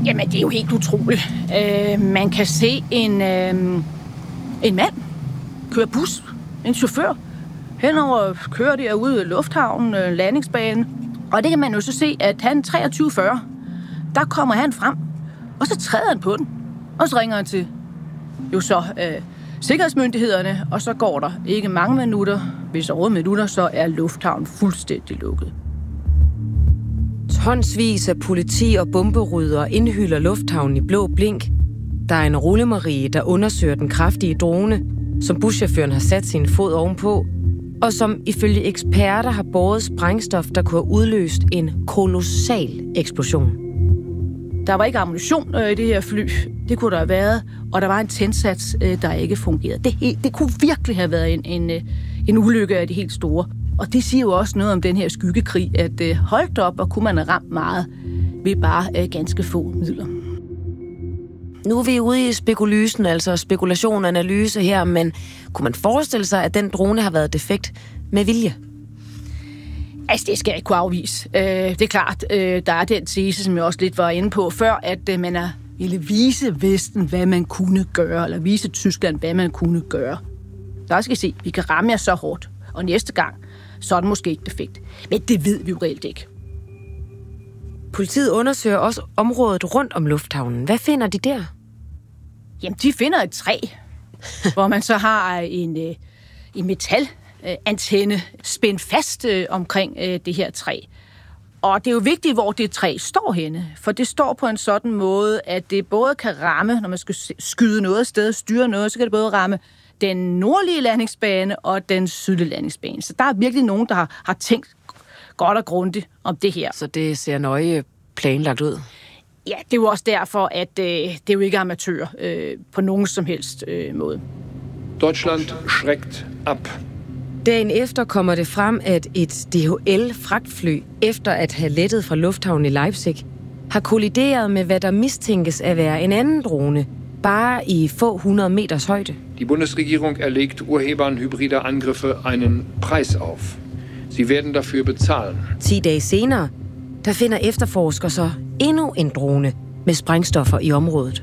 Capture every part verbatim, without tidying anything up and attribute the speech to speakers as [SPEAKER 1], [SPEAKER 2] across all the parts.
[SPEAKER 1] Jamen, det er jo helt utroligt. Øh, man kan se en, øh, en mand køre bus, en chauffør, henover kører derude i lufthavnen, øh, landingsbanen. Og det kan man jo så se, at han treogtyve fyrre, der kommer han frem, og så træder han på den. Og så ringer han til jo så øh, sikkerhedsmyndighederne, og så går der ikke mange minutter. Hvis overhovedet minutter, så er lufthavnen fuldstændig lukket.
[SPEAKER 2] Tonsvis af politi og bomberydere indhylder lufthavnen i blå blink. Der er en rullemarie, der undersøger den kraftige drone, som buschaufføren har sat sin fod ovenpå, og som ifølge eksperter har båret sprængstof, der kunne have udløst en kolossal eksplosion.
[SPEAKER 1] Der var ikke ammunition øh, i det her fly. Det kunne der have været, og der var en tændsats, øh, der ikke fungerede. Det, helt, det kunne virkelig have været en, en, øh, en ulykke af de helt store. Og det siger jo også noget om den her skyggekrig, at øh, holdt op, og kunne man have ramt meget ved bare øh, ganske få midler.
[SPEAKER 2] Nu er vi ude i spekulysen, altså spekulation og analyse her, men kunne man forestille sig, at den drone har været defekt med vilje?
[SPEAKER 1] Altså, det skal jeg ikke kunne afvise. Øh, det er klart, øh, der er den tese, som jeg også lidt var inde på før, at øh, man er, ville vise Vesten, hvad man kunne gøre, eller vise Tyskland, hvad man kunne gøre. Der skal I se, vi kan ramme jer så hårdt, og næste gang, så er det måske ikke defekt. Men det ved vi jo reelt ikke.
[SPEAKER 2] Politiet undersøger også området rundt om lufthavnen. Hvad finder de der?
[SPEAKER 1] Jamen, de finder et træ, hvor man så har en, en metalantenne spændt fast omkring det her træ. Og det er jo vigtigt, hvor det træ står henne, for det står på en sådan måde, at det både kan ramme, når man skal skyde noget afsted, styre noget, så kan det både ramme den nordlige landingsbane og den sydlige landingsbane. Så der er virkelig nogen, der har, har tænkt godt og grundigt om det her.
[SPEAKER 2] Så det ser nøje planlagt ud?
[SPEAKER 1] Ja, det er jo også derfor, at øh, det er jo ikke amatør øh, på nogen som helst øh, måde.
[SPEAKER 3] Deutschland schreckt ab.
[SPEAKER 2] Dagen efter kommer det frem, at et D H L-fragtfly, efter at have lettet fra lufthavnen i Leipzig, har kollideret med, hvad der mistænkes at være en anden drone, bare i få hundrede meters højde.
[SPEAKER 3] Die Bundesregierung erlegt Urhebern hybrider Angriffe einen Preis auf. Sie werden dafür bezahlen.
[SPEAKER 2] Ti dage senere, der finder efterforskere så endnu en drone med sprængstoffer i området.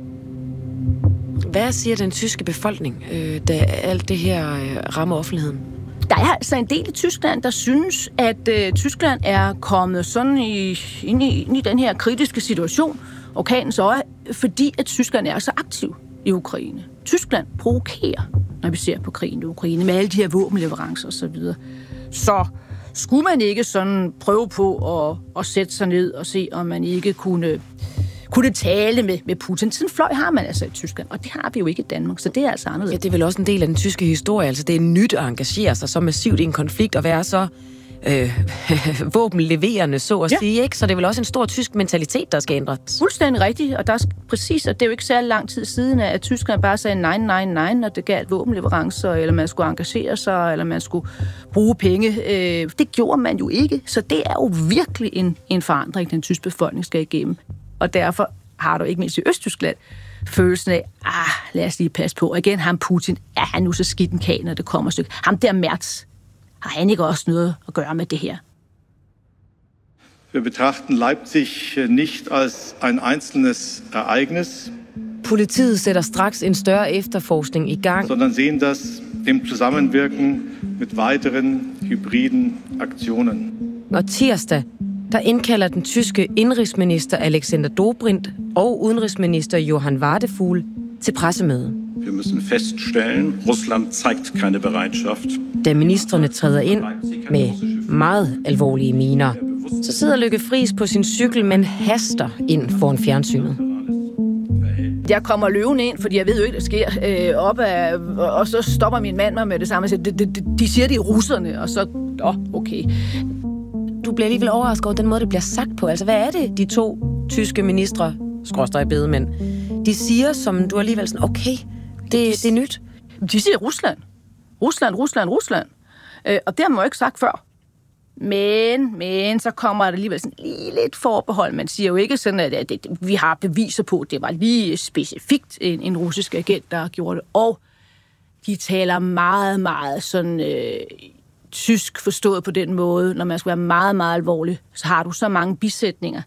[SPEAKER 2] Hvad siger den tyske befolkning, øh, da alt det her øh, rammer offentligheden?
[SPEAKER 1] Der er altså en del i Tyskland, der synes, at øh, Tyskland er kommet sådan i, ind, i, ind i den her kritiske situation, orkanens øje, fordi at Tyskland er så aktiv i Ukraine. Tyskland provokerer, når vi ser på krigen i Ukraine, med alle de her våbenleverancer osv. Så skulle man ikke sådan prøve på at, at sætte sig ned og se, om man ikke kunne, kunne tale med, med Putin. Sådan en fløj har man altså i Tyskland, og det har vi jo ikke i Danmark, så det er altså anderledes.
[SPEAKER 2] Ja, det er vel også en del af den tyske historie. Altså, det er nyt at engagere sig så massivt i en konflikt og være så øh, våbenleverende, så at ja. sige, ikke? Så det er vel også en stor tysk mentalitet, der skal ændres.
[SPEAKER 1] Fuldstændig rigtigt, og der er præcis, og det er jo ikke særlig lang tid siden, at Tyskland bare sagde nej, nej, nej, når det galt våbenleverancer, eller man skulle engagere sig, eller man skulle bruge penge. Det gjorde man jo ikke, så det er jo virkelig en, en forandring, den tyske befolkning skal igennem. Og derfor har du ikke mindst i Østtyskland følelsen af, ah, lad os lige passe på. Og igen, ham Putin, er han nu så skidt en kage, når det kommer stykke. Ham der Merz, har han ikke også noget at gøre med det her?
[SPEAKER 4] Wir betrachten Leipzig nicht als ein einzelnes Ereignis.
[SPEAKER 2] Politiet sætter straks en større efterforskning i gang.
[SPEAKER 4] Sondern sehen das im Zusammenwirken mit weiteren hybriden Aktionen.
[SPEAKER 2] Og tirsdag, der indkalder den tyske indrigsminister Alexander Dobrindt og udenrigsminister Johann Wadefuhl til pressemøde.
[SPEAKER 5] Wir müssen feststellen, Russland zeigt keine Bereitschaft.
[SPEAKER 2] Da ministrene træder ind med meget alvorlige miner, så sidder Lykke Friis på sin cykel, men haster ind foran fjernsynet.
[SPEAKER 1] Jeg kommer løven ind, fordi jeg ved jo ikke, der sker øh, op af, og så stopper min mand mig med det samme. De, de, de siger, det er russerne, og så, åh, okay.
[SPEAKER 2] Du bliver alligevel overrasket over den måde, det bliver sagt på. Altså, hvad er det, de to tyske ministre, skråstreg bedemænd, de siger, som du alligevel sådan, okay, det, det er nyt?
[SPEAKER 1] De siger Rusland. Rusland, Rusland, Rusland. Øh, og det har man jo ikke sagt før. Men, men, så kommer der alligevel sådan lige lidt forbehold. Man siger jo ikke sådan, at, at, at vi har beviser på, at det var lige specifikt en, en russisk agent, der gjorde det. Og de taler meget, meget sådan øh, tysk forstået på den måde. Når man skal være meget, meget alvorlig, så har du så mange bisætninger,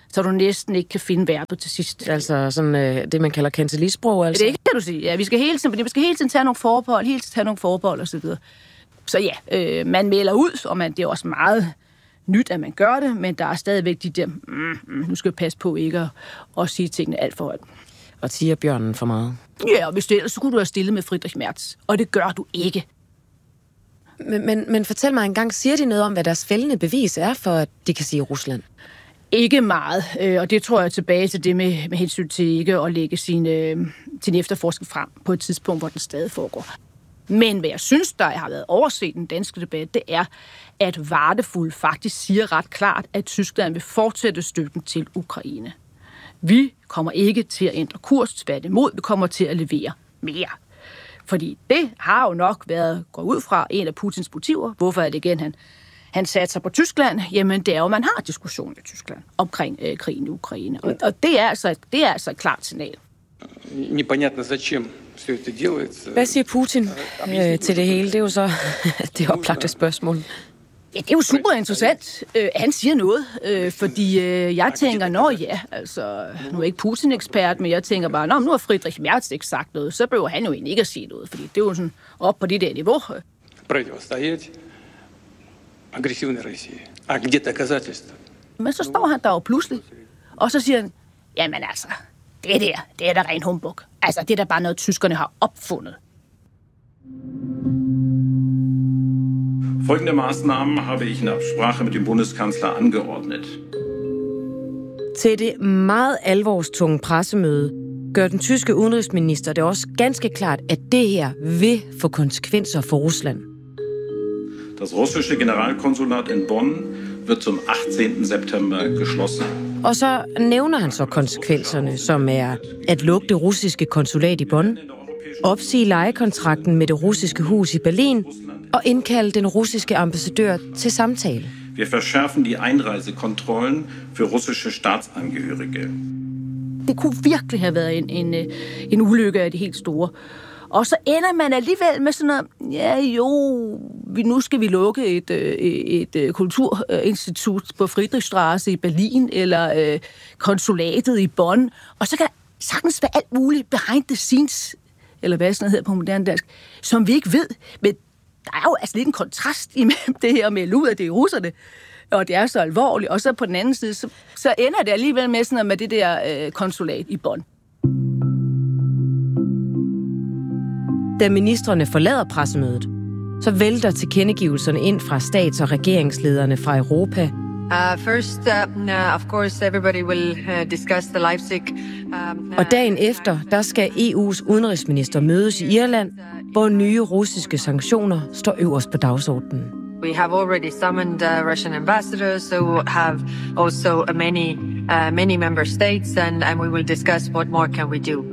[SPEAKER 1] så du næsten ikke kan finde verbet til sidst.
[SPEAKER 2] Altså sådan øh, det, man kalder kancelisprog, altså?
[SPEAKER 1] Det kan du sige. Ja, vi skal hele tiden, vi skal hele tiden tage nogle forbehold, hele tiden tage nogle forbehold og så videre. Så ja, øh, man melder ud, og man, det er også meget nyt, at man gør det, men der er stadigvæk de der, mm, mm, nu skal vi passe på ikke at, at sige tingene alt for højt.
[SPEAKER 2] Og tiger bjørnen for meget.
[SPEAKER 1] Ja, og hvis det ellers, så kunne du have stillet med Friedrich Merz, og det gør du ikke.
[SPEAKER 2] Men, men, men fortæl mig engang, siger de noget om, hvad deres fældende bevis er, for at de kan sige Rusland?
[SPEAKER 1] Ikke meget, og det tror jeg tilbage til det med, med hensyn til ikke at lægge sin, øh, sin efterforskning frem på et tidspunkt, hvor den stadig foregår. Men hvad jeg synes, der har været overset i den danske debat, det er, at Vardefuld faktisk siger ret klart, at Tyskland vil fortsætte støtten til Ukraine. Vi kommer ikke til at ændre kurs, tværtimod, vi kommer til at levere mere. Fordi det har jo nok været, går ud fra, en af Putins motiver. Hvorfor er det igen, han, han satte sig på Tyskland? Jamen, det er jo, man har diskussion i Tyskland omkring øh, krigen i Ukraine. Og, og det, er altså, det er altså et klart signal.
[SPEAKER 2] Hvad siger Putin øh, til det hele? Det er jo så det oplagte spørgsmål.
[SPEAKER 1] Ja, det er jo super interessant. Øh, han siger noget, øh, fordi øh, jeg tænker, nå ja, altså, nu er jeg ikke Putin-ekspert, men jeg tænker bare, nå, nu har Friedrich Merz ikke sagt noget, så behøver han jo egentlig ikke at sige noget, fordi det er jo sådan op på det der niveau. Men så står han der jo pludselig, og så siger han, jamen altså, det der, det er da ren humbug. Altså, det er da bare noget, tyskerne har opfundet.
[SPEAKER 5] Folgende Maßnahmen habe ich in Absprache mit dem Bundeskanzler angeordnet.
[SPEAKER 2] Til det meget alvorstunge pressemøde gør den tyske udenrigsminister det også ganske klart, at det her vil få konsekvenser for Rusland.
[SPEAKER 5] Das russische Generalkonsulat in Bonn wird zum achtzehnten September geschlossen.
[SPEAKER 2] Og så nævner han så konsekvenserne, som er at lukke det russiske konsulat i Bonn, opsige lejekontrakten med det russiske hus i Berlin og indkalde den russiske ambassadør til samtale.
[SPEAKER 5] Wir verschärfen die Einreisekontrollen für russische Staatsangehörige.
[SPEAKER 1] Det kunne virkelig have været en, en, en ulykke af det helt store. Og så ender man alligevel med sådan noget, ja jo, vi, nu skal vi lukke et, et, et kulturinstitut på Friedrichstraße i Berlin, eller øh, konsulatet i Bonn, og så kan sagtens være alt muligt behind the scenes, eller hvad sådan noget hedder på moderne dansk, som vi ikke ved. Men der er jo altså lidt en kontrast imellem det her med at lude, at det er russerne, og det er så alvorligt, og så på den anden side, så, så ender det alligevel med sådan noget med det der øh, konsulat i Bonn.
[SPEAKER 2] Da ministrene forlader pressemødet, så vælter tilkendegivelserne ind fra stats- og regeringslederne fra Europa.
[SPEAKER 6] Uh, first, uh, of course, everybody will uh, discuss the Leipzig. Um,
[SPEAKER 2] og dagen efter, der skal E U's udenrigsminister mødes i Irland, hvor nye russiske sanktioner står øverst på dagsordenen.
[SPEAKER 6] We have already summoned uh, Russian ambassadors, so have also uh, many, uh, many member states, and, and we will discuss what more can we do.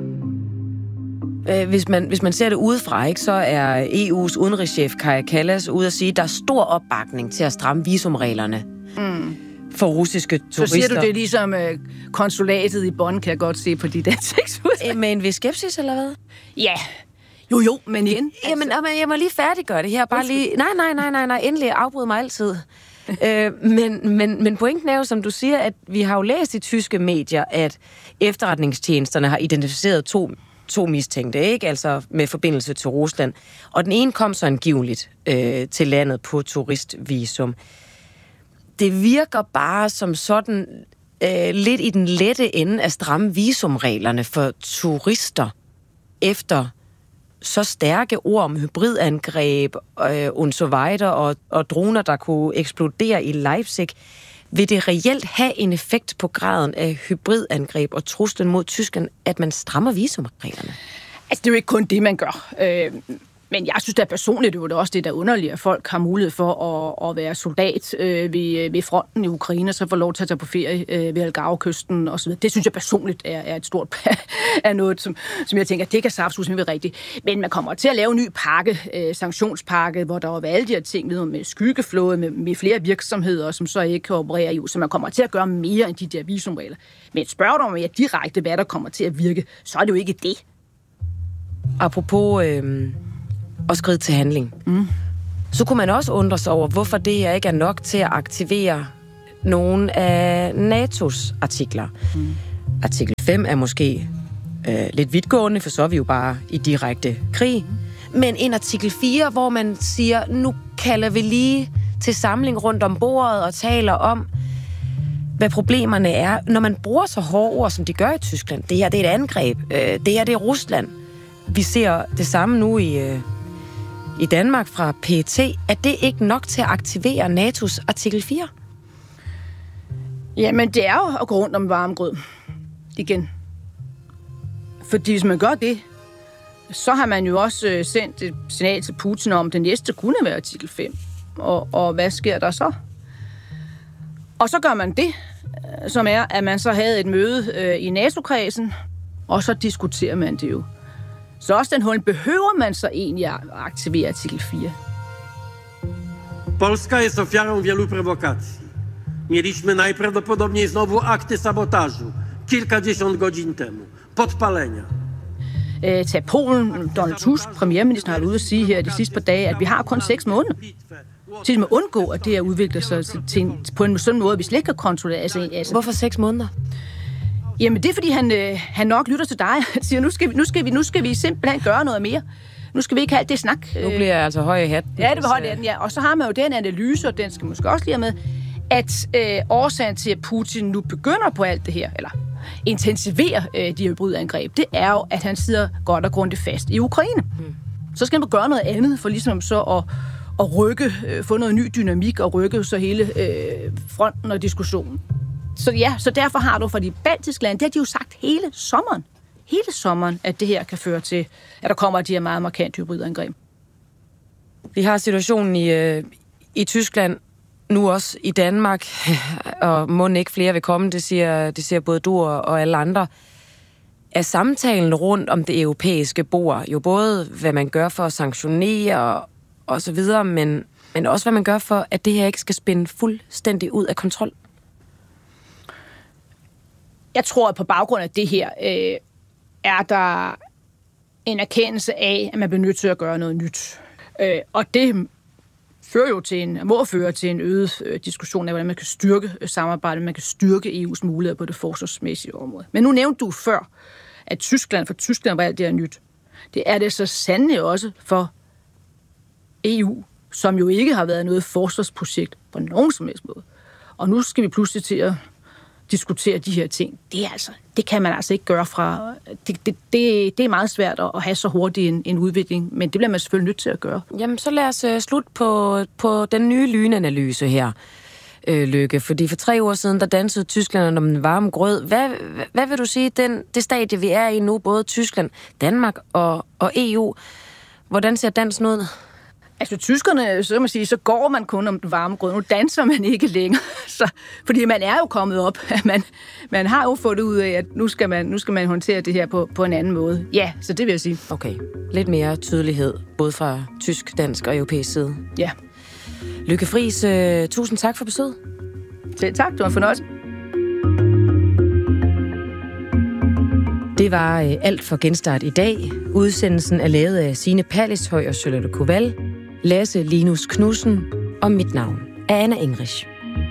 [SPEAKER 2] Hvis man, hvis man ser det udefra, ikke, så er E U's udenrigschef Kaja Kallas ude at sige, at der er stor opbakning til at stramme visumreglerne mm. for russiske turister.
[SPEAKER 1] Så siger du det ligesom uh, konsulatet i Bonn, kan jeg godt se på dit ansigtsudtryk.
[SPEAKER 2] Med en vis skepsis, eller hvad?
[SPEAKER 1] Ja, jo jo, men igen. Altså.
[SPEAKER 2] Jamen, jeg må lige færdiggøre det her. Bare lige, nej, nej, nej, nej, nej, endelig afbryder mig altid. øh, men, men, men pointen er jo, som du siger, at vi har jo læst i tyske medier, at efterretningstjenesterne har identificeret to to mistænkte, ikke? Altså med forbindelse til Rusland. Og den ene kom så angiveligt øh, til landet på turistvisum. Det virker bare som sådan øh, lidt i den lette ende af stramme visumreglerne for turister efter så stærke ord om hybridangreb øh, und so weiter, og, og droner, der kunne eksplodere i Leipzig. Vil det reelt have en effekt på graden af hybridangreb og truslen mod Tyskland, at man strammer visumreglerne?
[SPEAKER 1] Altså, det er jo ikke kun det, man gør. Øh, men jeg synes da personligt, det er jo også det, der er underligt, at folk har mulighed for at, at være soldat øh, ved, ved fronten i Ukraine, så får lov til at tage på ferie øh, ved Algarve-kysten osv. Det synes jeg personligt er, er et stort er noget, som, som jeg tænker, det kan saftsus med rigtigt. Men man kommer til at lave en ny pakke, øh, sanktionspakke, hvor der var alle de her ting med, med skyggeflåde, med, med flere virksomheder, som så ikke kan operere i U S. Så man kommer til at gøre mere end de der visumregler. Men spørger du mig direkte, hvad der kommer til at virke, så er det jo ikke det.
[SPEAKER 2] Apropos øh, at skride til handling, mm. så kunne man også undre sig over, hvorfor det her ikke er nok til at aktivere nogle af NATO's artikler. Mm. Artikel fem er måske øh, lidt vidtgående, for så er vi jo bare i direkte krig. Mm. Men en artikel fire, hvor man siger, nu kalder vi lige til samling rundt om bordet og taler om, hvad problemerne er. Når man bruger så hårde ord, som de gør i Tyskland, det her det er et angreb, øh, det her det er Rusland. Vi ser det samme nu i, øh, i Danmark fra P E T. Er det ikke nok til at aktivere NATO's artikel fire?
[SPEAKER 1] Jamen, det er jo at gå rundt om varm grød. Igen. Fordi hvis man gør det, så har man jo også sendt et signal til Putin om, at det næste kunne være artikel fem. Og, og hvad sker der så? Og så gør man det, som er, at man så havde et møde øh, i NATO-kredsen, og så diskuterer man det jo. Så også den hul behøver man så egentlig at aktivere artikel fire.
[SPEAKER 7] Polska jest ofiarą wielu prowokacji. Mieliśmy najprawdopodobniej znowu akty sabotażu kilkadziesiąt godzin temu. Podpalenia.
[SPEAKER 1] Øh, til Polen, Donald Tusk, premierministeren, har været ude at sige her de sidste par dage, at vi har kun seks måneder til at undgå, at det her udvikler sig til en, på en sådan måde, at vi slet ikke kan kontrollere. Altså, altså.
[SPEAKER 2] Hvorfor seks måneder?
[SPEAKER 1] Jamen, det er, fordi han, øh, han nok lytter til dig. Han siger, nu skal, vi, nu, skal vi, nu skal vi simpelthen gøre noget mere. Nu skal vi ikke have alt det snak.
[SPEAKER 2] Nu bliver jeg altså høj i hatten.
[SPEAKER 1] Ja, det var høj i hatten, ja. Og så har man jo den analyse, og den skal måske også lige med, at øh, årsagen til, at Putin nu begynder på alt det her, eller intensiverer øh, de hybridangreb, det er jo, at han sidder godt og grundigt fast i Ukraine. Mm. Så skal man gøre noget andet, for ligesom så at, at rykke, øh, få noget ny dynamik og rykke så hele øh, fronten og diskussionen. Så ja, så derfor har du for de baltiske lande, det har de jo sagt hele sommeren, hele sommeren, at det her kan føre til, at der kommer de her meget markant hybridangreb.
[SPEAKER 2] Vi har situationen i, øh, i Tyskland, nu også i Danmark, og må ikke flere vil komme, det siger, det siger både du og, og alle andre. Er samtalen rundt om det europæiske bord jo både, hvad man gør for at sanktionere og, og så videre, men, men også, hvad man gør for, at det her ikke skal spænde fuldstændig ud af kontrol?
[SPEAKER 1] Jeg tror, at på baggrund af det her, øh, er der en erkendelse af, at man bliver nødt til at gøre noget nyt. Øh, og det fører jo til en, må føre til en øget øh, diskussion af, hvordan man kan styrke øh, samarbejdet, man kan styrke E U's muligheder på det forsvarsmæssige område. Men nu nævnte du før, at Tyskland, for Tyskland var alt det her nyt. Det er det så sandelig også for E U, som jo ikke har været noget forsvarsprojekt på nogen som helst måde. Og nu skal vi pludselig til at diskutere de her ting. Det, er altså, det kan man altså ikke gøre fra... Det, det, det, det er meget svært at have så hurtigt en, en udvikling, men det bliver man selvfølgelig nødt til at gøre.
[SPEAKER 2] Jamen, så lad os uh, slutte på, på den nye lynanalyse her, øh, Lykke. Fordi for tre år siden, der dansede Tyskland om den varme grød. Hvad, hvad, hvad vil du sige, den, det stadie, vi er i nu, både Tyskland, Danmark og, og E U, hvordan ser dansen ud?
[SPEAKER 1] Altså, tyskerne, så man sige, så går man kun om den varme grød. Nu danser man ikke længere. Så, fordi man er jo kommet op. Man, man har jo fået ud af, at nu skal man, nu skal man håndtere det her på, på en anden måde. Ja, så det vil jeg sige.
[SPEAKER 2] Okay. Lidt mere tydelighed, både fra tysk, dansk og europæisk side.
[SPEAKER 1] Ja.
[SPEAKER 2] Lykke Friis, uh, tusind tak for besøget.
[SPEAKER 1] Selv tak, det var en fornøjelse.
[SPEAKER 2] Det var uh, alt for Genstart i dag. Udsendelsen er lavet af Signe Pallishøj og Charlotte Koval, Lasse Linus Knudsen, og mit navn er Anna Engrich.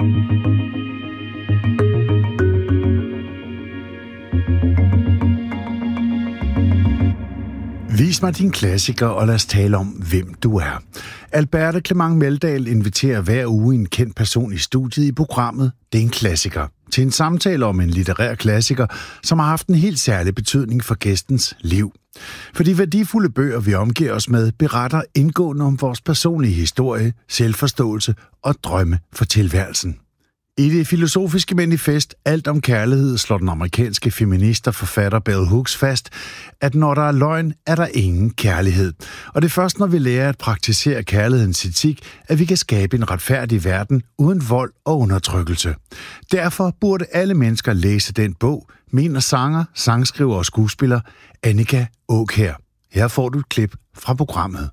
[SPEAKER 8] Vis mig din klassiker, og lad os tale om, hvem du er. Alberte Clement Meldal inviterer hver uge en kendt person i studiet i programmet Det er en klassiker, til en samtale om en litterær klassiker, som har haft en helt særlig betydning for gæstens liv. For de værdifulde bøger, vi omgiver os med, beretter indgående om vores personlige historie, selvforståelse og drømme for tilværelsen. I det filosofiske manifest Alt om kærlighed slår den amerikanske feminist og forfatter Bell Hooks fast, at når der er løgn, er der ingen kærlighed. Og det er først, når vi lærer at praktisere kærlighedens etik, at vi kan skabe en retfærdig verden uden vold og undertrykkelse. Derfor burde alle mennesker læse den bog, mener sanger, sangskriver og skuespiller Annika Aakjær. Her får du et klip fra programmet.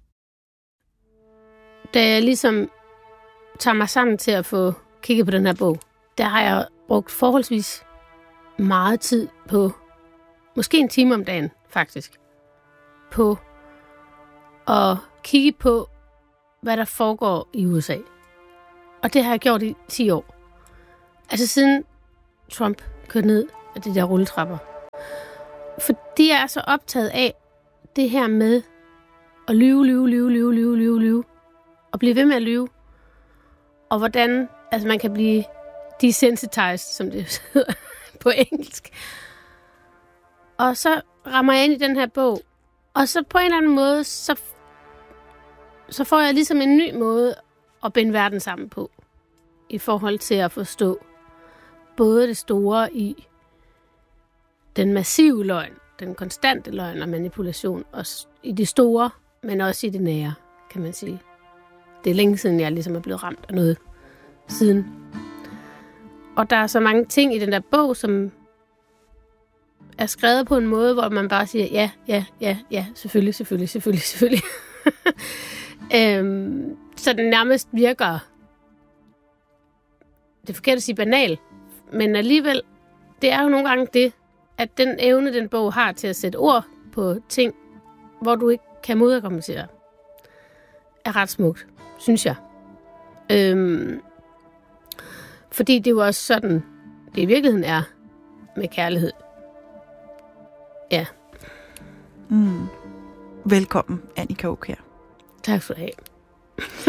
[SPEAKER 9] Da jeg ligesom tager mig sammen til at få kigget på den her bog, der har jeg brugt forholdsvis meget tid på, måske en time om dagen faktisk, på at kigge på, hvad der foregår i U S A. Og det har jeg gjort i ti år. Altså siden Trump kørte ned af de der rulletrapper. For de er så optaget af det her med at lyve, lyve, lyve, lyve, lyve, lyve, lyve. Og blive ved med at lyve. Og hvordan altså man kan blive desensitized, som det hedder på engelsk. Og så rammer jeg ind i den her bog. Og så på en eller anden måde, så, så får jeg ligesom en ny måde at binde verden sammen på. I forhold til at forstå både det store i den massive løgn, den konstante løgn og manipulation, og i det store, men også i det nære, kan man sige. Det er længe siden, jeg ligesom er blevet ramt af noget siden. Og der er så mange ting i den der bog, som er skrevet på en måde, hvor man bare siger, ja, ja, ja, ja, selvfølgelig, selvfølgelig, selvfølgelig, selvfølgelig. øhm, så den nærmest virker, det er forkert at sige banal, men alligevel, det er jo nogle gange det, at den evne, den bog har til at sætte ord på ting, hvor du ikke kan modargumentere, er ret smukt, synes jeg. Øhm, fordi det er jo også sådan, det i virkeligheden er med kærlighed. Ja.
[SPEAKER 10] Mm. Velkommen, Annika Aukjær.
[SPEAKER 9] Tak skal du have.